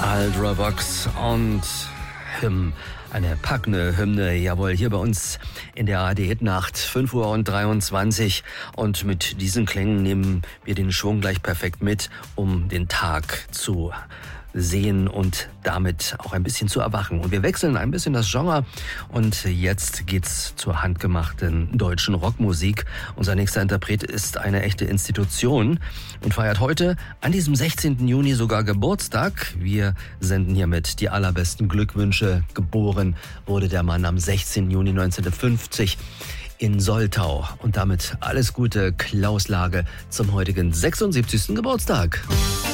Ultravox und eine packende Hymne, jawohl, hier bei uns in der ARD-Hit-Nacht, 5:23 Uhr. Und mit diesen Klängen nehmen wir den Schwung gleich perfekt mit, um den Tag zu sehen und damit auch ein bisschen zu erwachen. Und wir wechseln ein bisschen das Genre und jetzt geht's zur handgemachten deutschen Rockmusik. Unser nächster Interpret ist eine echte Institution und feiert heute an diesem 16. Juni sogar Geburtstag. Wir senden hiermit die allerbesten Glückwünsche. Geboren wurde der Mann am 16. Juni 1950 in Soltau. Und damit alles Gute, Klaus Lage, zum heutigen 76. Geburtstag.